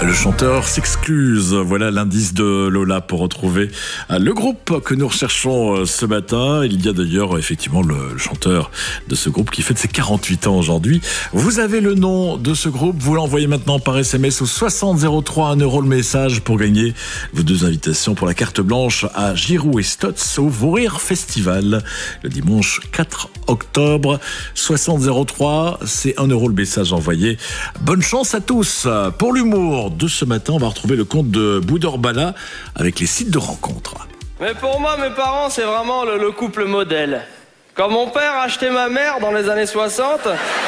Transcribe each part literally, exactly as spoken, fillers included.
Le chanteur s'excuse. Voilà l'indice de Lola pour retrouver le groupe que nous recherchons ce matin. Il y a d'ailleurs effectivement le chanteur de ce groupe qui fête ses quarante-huit ans aujourd'hui. Vous avez le nom de ce groupe. Vous l'envoyez maintenant par S M S au soixante zéro trois, un euro le message pour gagner vos deux invitations pour la carte blanche à Giroud et Stotz au Vourir Festival le dimanche quatre octobre. soixante zéro trois, c'est un euro le message envoyé. Bonne chance à tous. Pour l'humour de ce matin, on va retrouver le compte de Boudorbala avec les sites de rencontres. Mais pour moi, mes parents, c'est vraiment le, le couple modèle. Quand mon père achetait ma mère dans les années soixante...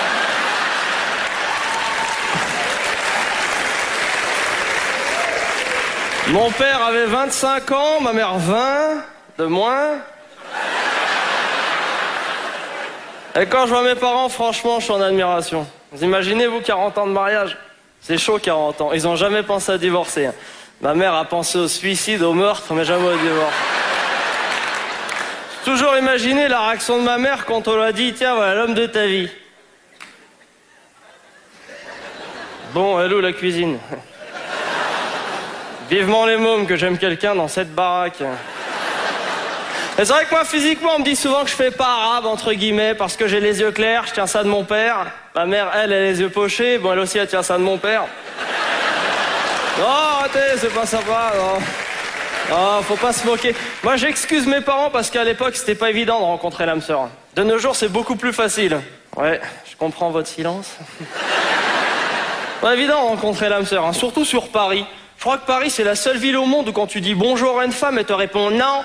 Mon père avait vingt-cinq ans, ma mère vingt, de moins. Et quand je vois mes parents, franchement, je suis en admiration. Vous imaginez, vous, quarante ans de mariage? C'est chaud, quarante ans. Ils n'ont jamais pensé à divorcer. Ma mère a pensé au suicide, au meurtre, mais jamais au divorce. J'ai toujours imaginé la réaction de ma mère quand on lui a dit « Tiens, voilà l'homme de ta vie. » Bon, elle est où la cuisine? Vivement les mômes que j'aime quelqu'un dans cette baraque. Et c'est vrai que moi, physiquement, on me dit souvent que je fais pas arabe, entre guillemets, parce que j'ai les yeux clairs, je tiens ça de mon père. Ma mère, elle, elle a les yeux pochés, bon, elle aussi, elle tient ça de mon père. Non, arrêtez, c'est pas sympa, non. Non, faut pas se moquer. Moi, j'excuse mes parents parce qu'à l'époque, c'était pas évident de rencontrer l'âme sœur. De nos jours, c'est beaucoup plus facile. Ouais, je comprends votre silence. Pas évident de rencontrer l'âme sœur, hein, surtout sur Paris. Je crois que Paris, c'est la seule ville au monde où quand tu dis bonjour à une femme, elle te répond non.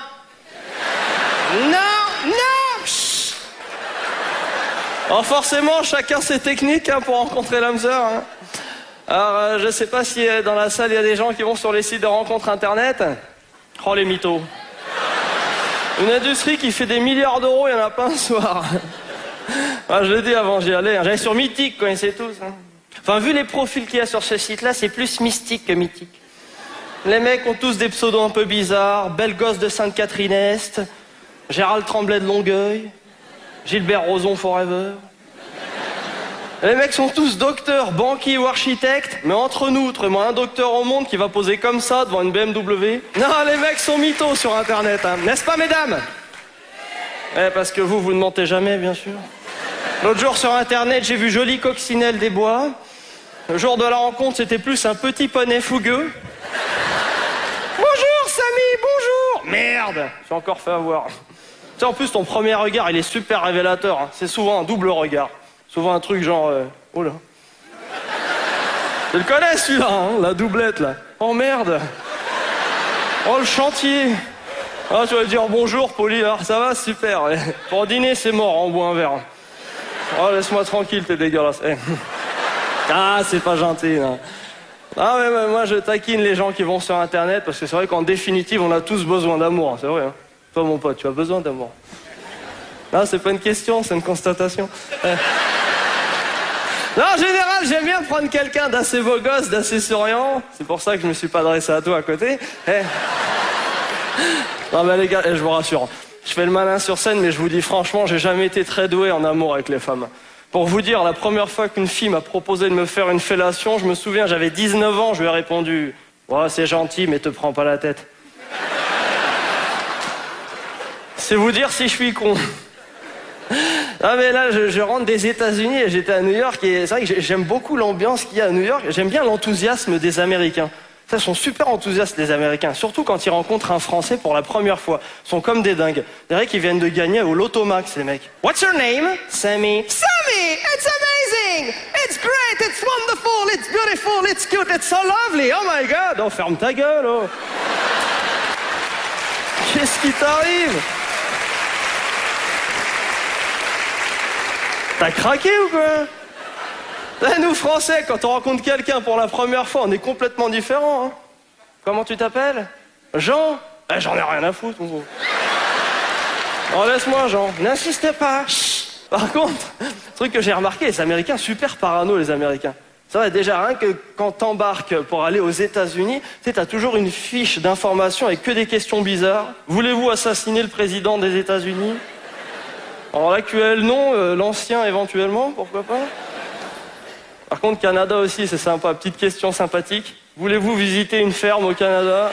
Non, non. Chut. Alors forcément, chacun ses techniques hein, pour rencontrer l'âme sœur. Hein. Alors, euh, je sais pas si euh, dans la salle, il y a des gens qui vont sur les sites de rencontres internet. Oh, les mythos. Une industrie qui fait des milliards d'euros, il y en a pas un soir. Ah, je l'ai dit avant, j'y allais. J'allais sur Mythique, vous connaissez tous. Hein. Enfin, vu les profils qu'il y a sur ce site-là, c'est plus mystique que mythique. Les mecs ont tous des pseudos un peu bizarres. Belle gosse de Sainte-Catherine-Est, Gérald Tremblay de Longueuil, Gilbert Rozon Forever. Les mecs sont tous docteurs, banquiers ou architectes, mais entre nous, trouve-moi un docteur au monde qui va poser comme ça devant une B M W. Non, les mecs sont mythos sur Internet, hein. N'est-ce pas, mesdames? Eh, parce que vous, vous ne mentez jamais, bien sûr. L'autre jour sur Internet, j'ai vu Jolie Coccinelle des Bois. Le jour de la rencontre, c'était plus un petit poney fougueux. Bonjour, Samy, bonjour. Merde, j'ai encore fait avoir. Tu sais, en plus, ton premier regard, il est super révélateur. Hein. C'est souvent un double regard. Souvent un truc genre... Euh... Oh là. Tu le connais, celui-là, hein, la doublette, là. Oh, merde. Oh, le chantier. Ah, tu vas dire bonjour, poli. Alors, ça va, super. Pour dîner, c'est mort, on boit un verre. Oh, laisse-moi tranquille, t'es dégueulasse. Eh. Ah, c'est pas gentil, non. Ah, mais, mais moi, je taquine les gens qui vont sur Internet, parce que c'est vrai qu'en définitive, on a tous besoin d'amour, c'est vrai. Hein. Toi, mon pote, tu as besoin d'amour. Non, c'est pas une question, c'est une constatation. Eh. Non, en général, j'aime bien prendre quelqu'un d'assez beau gosse, d'assez souriant. C'est pour ça que je me suis pas adressé à toi à côté. Eh. Non, mais les gars, eh, je vous rassure. Je fais le malin sur scène, mais je vous dis franchement, j'ai jamais été très doué en amour avec les femmes. Pour vous dire, la première fois qu'une fille m'a proposé de me faire une fellation, je me souviens, j'avais dix-neuf ans, je lui ai répondu « Ouais, c'est gentil, mais te prends pas la tête. » C'est vous dire si je suis con. Ah mais là, je, je rentre des États-Unis et j'étais à New York et c'est vrai que j'aime beaucoup l'ambiance qu'il y a à New York. J'aime bien l'enthousiasme des Américains. Ça, ils sont super enthousiastes, les Américains. Surtout quand ils rencontrent un Français pour la première fois. Ils sont comme des dingues. C'est vrai qu'ils viennent de gagner au Lotomax, les mecs. What's your name? Sammy. Sammy! It's amazing! It's great! It's wonderful! It's beautiful! It's cute! It's so lovely! Oh my God! Oh, ferme ta gueule, oh! Qu'est-ce qui t'arrive? T'as craqué ou quoi? Là, nous, Français, quand on rencontre quelqu'un pour la première fois, on est complètement différents. Hein. Comment tu t'appelles? Jean? Eh, j'en ai rien à foutre, mon gros. Oh, laisse-moi, Jean. N'insiste pas. Chut. Par contre, le truc que j'ai remarqué, les Américains, super parano, les Américains. C'est vrai, déjà, rien que quand t'embarques pour aller aux États-Unis, tu sais, t'as toujours une fiche d'information avec que des questions bizarres. Voulez-vous assassiner le président des États-Unis? Alors, l'actuel, non. Euh, l'ancien, éventuellement, pourquoi pas? Par contre, Canada aussi, c'est sympa. Petite question sympathique. Voulez-vous visiter une ferme au Canada?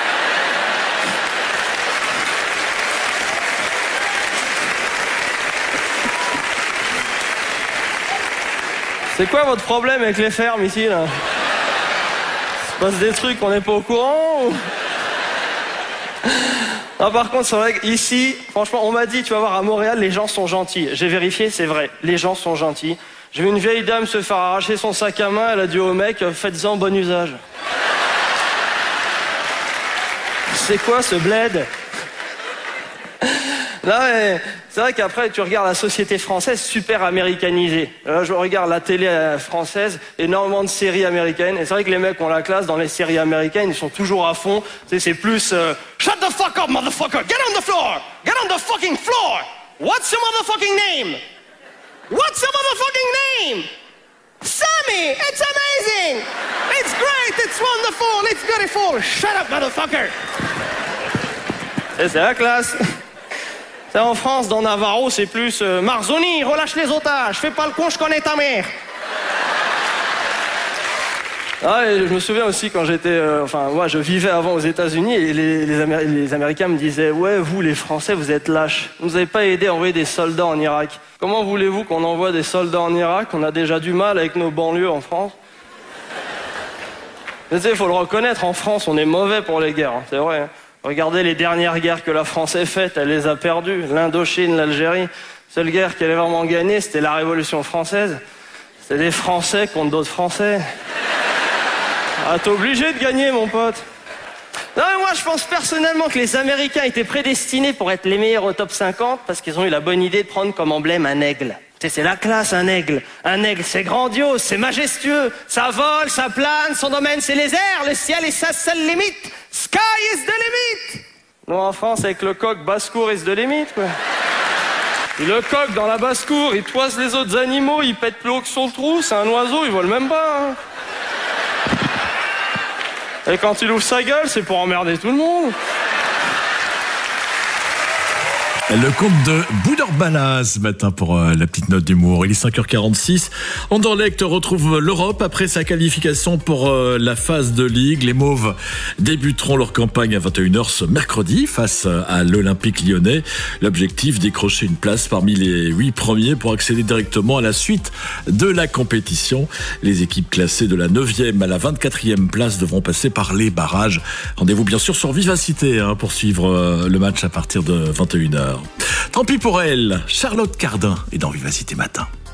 C'est quoi votre problème avec les fermes ici, là? Il se passe des trucs, on n'est pas au courant ou... Ah, par contre, c'est vrai qu'ici, franchement, on m'a dit, tu vas voir, à Montréal, les gens sont gentils. J'ai vérifié, c'est vrai, les gens sont gentils. J'ai vu une vieille dame se faire arracher son sac à main, elle a dit au mec, faites-en bon usage. C'est quoi ce bled? Non, mais c'est vrai qu'après, tu regardes la société française super américanisée. Là, je regarde la télé française, énormément de séries américaines. Et c'est vrai que les mecs ont la classe dans les séries américaines, ils sont toujours à fond. Tu sais, c'est plus euh, shut the fuck up, motherfucker! Get on the floor! Get on the fucking floor! What's your motherfucking name? What's your motherfucking name? Sammy! It's amazing! It's great! It's wonderful! It's beautiful! Shut up, motherfucker! Et c'est la classe. En France, dans Navarro, c'est plus euh, Marzoni, relâche les otages, fais pas le con, je connais ta mère. Ah, et je me souviens aussi quand j'étais, euh, enfin, moi, je vivais avant aux États-Unis et les, les, Améri- les Américains me disaient, ouais, vous, les Français, vous êtes lâches. Vous nous avez pas aidé à envoyer des soldats en Irak. Comment voulez-vous qu'on envoie des soldats en Irak? On a déjà du mal avec nos banlieues en France. Mais tu sais, il faut le reconnaître, en France, on est mauvais pour les guerres, hein, c'est vrai. Hein. Regardez les dernières guerres que la France a faites, elle les a perdues. L'Indochine, l'Algérie. Seule guerre qu'elle a vraiment gagnée, c'était la Révolution française. C'était des Français contre d'autres Français. Ah, t'es obligé de gagner, mon pote. Non, mais moi, je pense personnellement que les Américains étaient prédestinés pour être les meilleurs au top cinquante parce qu'ils ont eu la bonne idée de prendre comme emblème un aigle. Tu sais, c'est la classe, un aigle. Un aigle, c'est grandiose, c'est majestueux. Ça vole, ça plane, son domaine, c'est les airs. Le ciel est sa seule limite. Sky is the limit. Nous, en France, avec le coq, basse-cour is the limit, quoi. Et le coq, dans la basse-cour, il toise les autres animaux, il pète plus haut que son trou, c'est un oiseau, il vole même pas, hein. Et quand il ouvre sa gueule, c'est pour emmerder tout le monde. Le conte de Boudarbala ce matin pour euh, la petite note d'humour. Il est cinq heures quarante-six. Anderlecht retrouve l'Europe après sa qualification pour euh, la phase de Ligue. Les Mauves débuteront leur campagne à vingt et une heures ce mercredi face à l'Olympique lyonnais. L'objectif, décrocher une place parmi les huit premiers pour accéder directement à la suite de la compétition. Les équipes classées de la neuvième à la vingt-quatrième place devront passer par les barrages. Rendez-vous bien sûr sur Vivacité hein, pour suivre euh, le match à partir de vingt et une heures. Tant pis pour elle, Charlotte Cardin est dans Vivacité Matin.